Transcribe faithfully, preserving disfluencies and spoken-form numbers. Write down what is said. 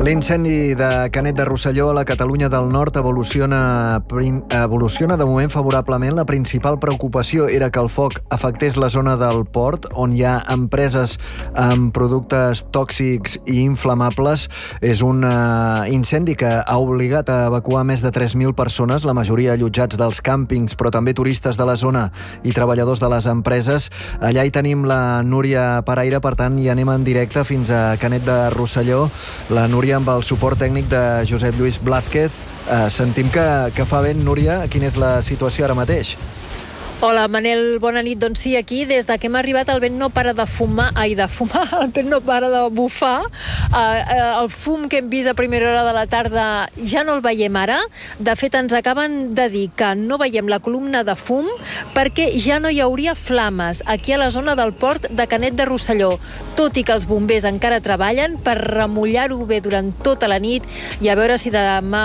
L'incendi de Canet de Rosselló a la Catalunya del Nord evoluciona, evoluciona de moment favorablement. La principal preocupació era que el foc afectés la zona del port, on hi ha empreses amb productes tòxics i inflamables. És un uh, incendi que ha obligat a evacuar més de tres mil persones, la majoria allotjats dels càmpings, però també turistes de la zona i treballadors de les empreses. Allà hi tenim la Núria Paraire, per tant, hi anem en directe fins a Canet de Rosselló. La Núria amb el suport tècnic de Josep Lluís Blázquez. Eh, sentim que, que fa vent, Núria. Quina és la situació ara mateix? Hola, Manel, bona nit. Doncs sí, aquí, des de que hem arribat, el vent no para de fumar, ai, de fumar, el vent no para de bufar. Uh, uh, el fum que hem vist a primera hora de la tarda ja no el veiem ara. De fet, ens acaben de dir que no veiem la columna de fum perquè ja no hi hauria flames aquí a la zona del port de Canet de Rosselló, tot i que els bombers encara treballen per remullar-ho bé durant tota la nit i a veure si demà